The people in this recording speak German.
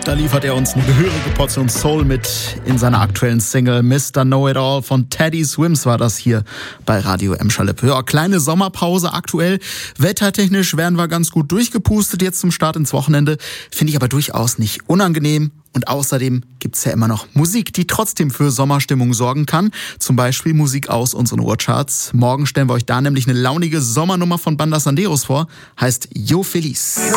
Da liefert er uns eine gehörige Portion Soul mit in seiner aktuellen Single Mr. Know-It-All von Teddy Swims war das hier bei Radio Emscher-Lippe. Ja, kleine Sommerpause aktuell. Wettertechnisch werden wir ganz gut durchgepustet jetzt zum Start ins Wochenende. Finde ich aber durchaus nicht unangenehm. Und außerdem gibt's ja immer noch Musik, die trotzdem für Sommerstimmung sorgen kann. Zum Beispiel Musik aus unseren Ohrcharts. Morgen stellen wir euch da nämlich eine launige Sommernummer von Banda Sanderos vor. Heißt Yo Feliz.